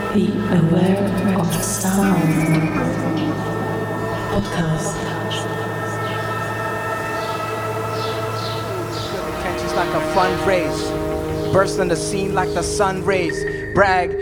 Be aware of sound. Podcast. Catches like a fundraise. Burst on the scene like the sun rays. Brag.